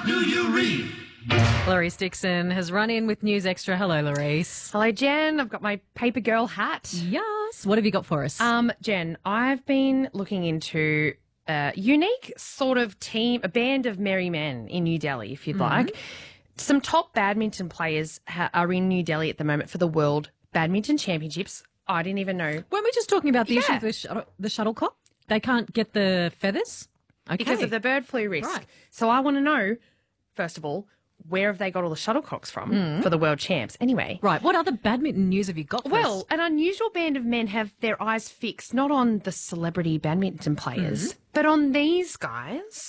do you read? Larice Dixon has run in with News Extra. Hello, Larice. Hello, Jen. I've got my paper girl hat. Yes. What have you got for us? Jen, I've been looking into a unique sort of team, a band of merry men in New Delhi, if you'd like. Some top badminton players are in New Delhi at the moment for the World Badminton Championships. I didn't even know. Weren't we just talking about the issue with the shuttlecock? They can't get the feathers? Okay. Because of the bird flu risk. Right. So I want to know, first of all, where have they got all the shuttlecocks from for the world champs? Anyway. Right. What other badminton news have you got for us? Well, an unusual band of men have their eyes fixed not on the celebrity badminton players, but on these guys.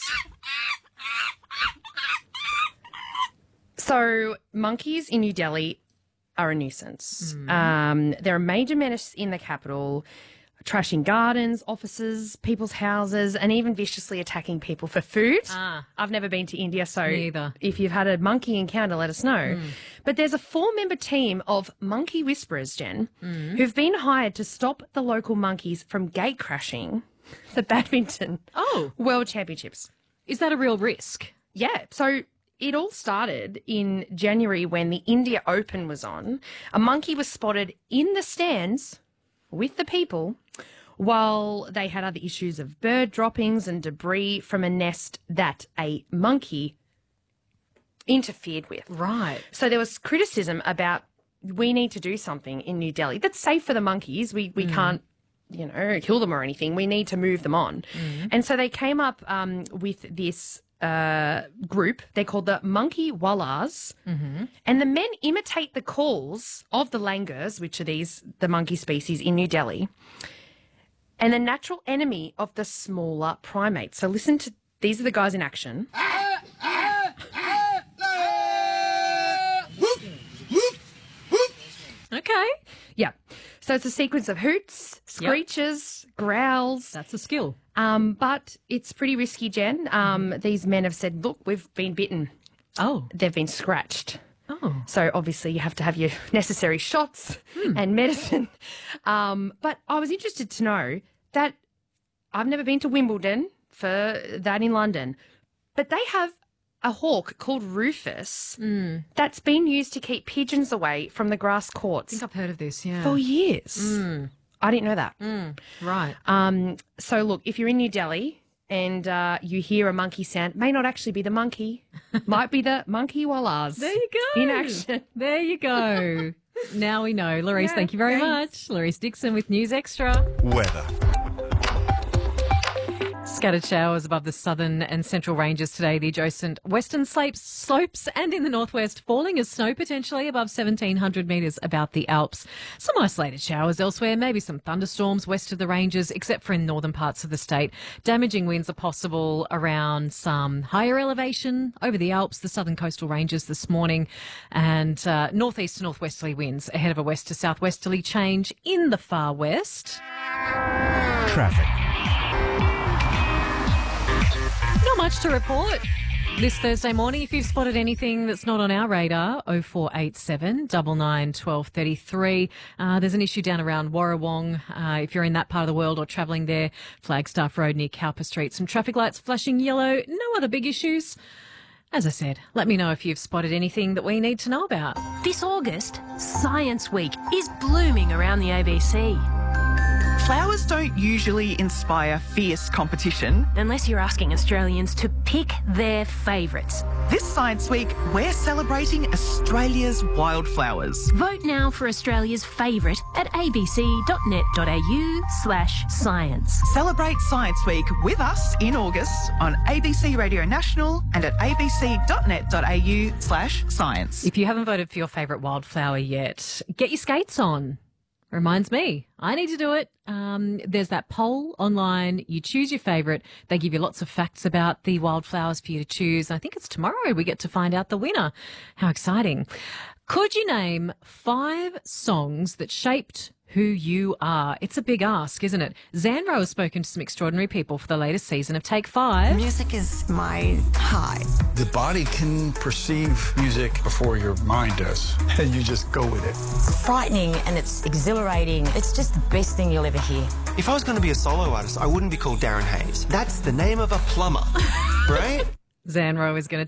So monkeys in New Delhi are a nuisance. They're a major menace in the capital, trashing gardens, offices, people's houses, and even viciously attacking people for food. I've never been to India, so Neither. if you've had a monkey encounter, let us know. But there's a 4-member team of monkey whisperers, Jen, who've been hired to stop the local monkeys from gate crashing the badminton World Championships. Is that a real risk? Yeah, so it all started in January when the India Open was on. A monkey was spotted in the stands with the people while they had other issues of bird droppings and debris from a nest that a monkey interfered with. Right. So there was criticism about we need to do something in New Delhi that's safe for the monkeys. We can't, kill them or anything. We need to move them on. And so they came up with this group. They're called the Monkey Wallahs. And the men imitate the calls of the langurs, which are the monkey species in New Delhi, and the natural enemy of the smaller primates. So listen to, these are the guys in action. Okay. Yeah. So it's a sequence of hoots, screeches, growls. That's a skill. But it's pretty risky, Jen. These men have said, look, we've been bitten. Oh. They've been scratched. Oh. So obviously you have to have your necessary shots and medicine. But I was interested to know that I've never been to Wimbledon for that in London, but they have a hawk called Rufus that's been used to keep pigeons away from the grass I courts think I've heard of this, yeah. for years. I didn't know that. Right. So look, if you're in New Delhi and you hear a monkey sound, may not actually be the monkey, might be the Monkey Wallahs. There you go. In action. There you go. Now we know. Larice, thank you very much. Larice Dixon with News Extra. Weather. Scattered showers above the southern and central ranges today. The adjacent western slopes and in the northwest falling as snow potentially above 1,700 metres about the Alps. Some isolated showers elsewhere, maybe some thunderstorms west of the ranges, except for in northern parts of the state. Damaging winds are possible around some higher elevation over the Alps, the southern coastal ranges this morning, and northeast to northwesterly winds ahead of a west to southwesterly change in the far west. Traffic. Not much to report this Thursday morning. If you've spotted anything that's not on our radar, 0487 99 1233. There's an issue down around Warrawong. If you're in that part of the world or travelling there, Flagstaff Road near Cowper Street. Some traffic lights flashing yellow. No other big issues. As I said, let me know if you've spotted anything that we need to know about. This August, Science Week is blooming around the ABC. Flowers don't usually inspire fierce competition. Unless you're asking Australians to pick their favourites. This Science Week, we're celebrating Australia's wildflowers. Vote now for Australia's favourite at abc.net.au/science. Celebrate Science Week with us in August on ABC Radio National and at abc.net.au/science. If you haven't voted for your favourite wildflower yet, get your skates on. Reminds me, I need to do it. There's that poll online. You choose your favourite. They give you lots of facts about the wildflowers for you to choose. I think it's tomorrow we get to find out the winner. How exciting. Could you name 5 songs that shaped who you are? It's a big ask, isn't it? Zanro has spoken to some extraordinary people for the latest season of Take 5. Music is my high. The body can perceive music before your mind does, and you just go with it. It's frightening and it's exhilarating. It's just the best thing you'll ever hear. If I was going to be a solo artist, I wouldn't be called Darren Hayes. That's the name of a plumber, right? Zanro is going to